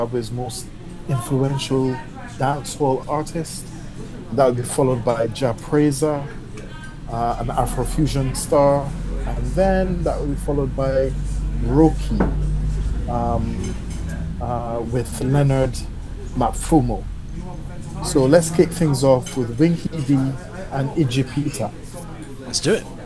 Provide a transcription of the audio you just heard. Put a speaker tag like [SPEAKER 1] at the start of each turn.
[SPEAKER 1] Zimbabwe's most influential dancehall artist. That will be followed by Ja Prayzah, an Afrofusion star, and then that will be followed by Roki with Leonard Mafumo. So let's kick things off with Winky D and Iggy Peter.
[SPEAKER 2] Let's do it.